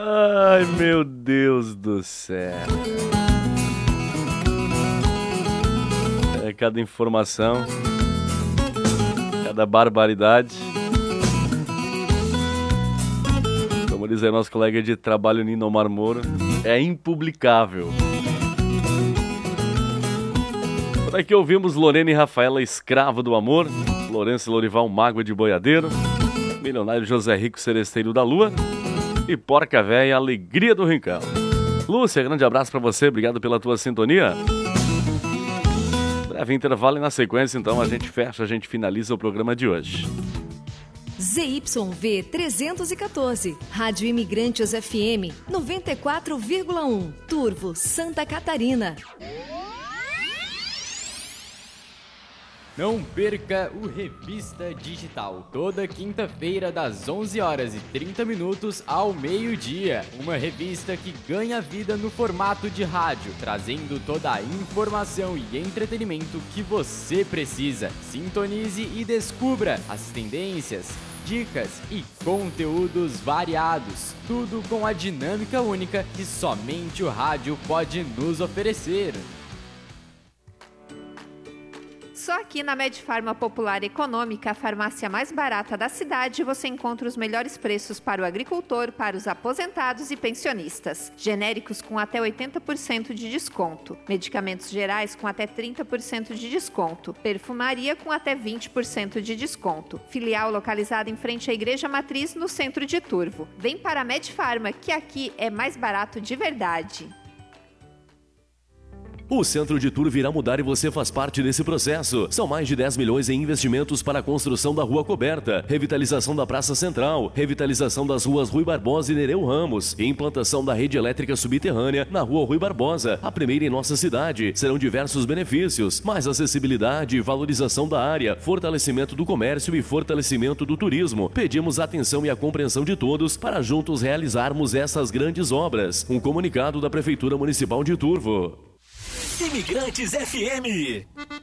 Ai, meu Deus do céu. É cada informação, cada barbaridade. Como diz aí nosso colega de trabalho Nino Marmoro, é impublicável. Por aqui ouvimos Lorena e Rafaela, Escravo do Amor, Lourenço e Lorival, Mágoa de Boiadeiro, Milionário José Rico, Seresteiro da Lua e Porca Véia, Alegria do Rincão. Lúcia, grande abraço pra você, obrigado pela tua sintonia. Breve intervalo e na sequência, então, a gente finaliza o programa de hoje. ZYV 314, Rádio Imigrantes FM 94,1, Turvo, Santa Catarina. Não perca o Revista Digital, toda quinta-feira das 11h30 ao meio-dia. Uma revista que ganha vida no formato de rádio, trazendo toda a informação e entretenimento que você precisa. Sintonize e descubra as tendências, dicas e conteúdos variados. Tudo com a dinâmica única que somente o rádio pode nos oferecer. Só aqui na Medfarma Popular Econômica, a farmácia mais barata da cidade, você encontra os melhores preços para o agricultor, para os aposentados e pensionistas. Genéricos com até 80% de desconto. Medicamentos gerais com até 30% de desconto. Perfumaria com até 20% de desconto. Filial localizada em frente à Igreja Matriz, no centro de Turvo. Vem para a Medfarma, que aqui é mais barato de verdade. O Centro de Turvo irá mudar e você faz parte desse processo. São mais de 10 milhões em investimentos para a construção da Rua Coberta, revitalização da Praça Central, revitalização das ruas Rui Barbosa e Nereu Ramos e implantação da rede elétrica subterrânea na Rua Rui Barbosa, a primeira em nossa cidade. Serão diversos benefícios, mais acessibilidade e valorização da área, fortalecimento do comércio e fortalecimento do turismo. Pedimos a atenção e a compreensão de todos para juntos realizarmos essas grandes obras. Um comunicado da Prefeitura Municipal de Turvo. Imigrantes FM.